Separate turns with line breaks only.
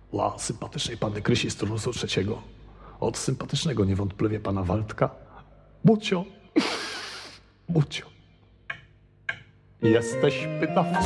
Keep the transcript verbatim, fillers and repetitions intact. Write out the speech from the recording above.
Dla sympatycznej panny Krysi z turnusu trzeciego. Od sympatycznego niewątpliwie pana Waldka. Bucio. Bucio. Jesteś pytawcą.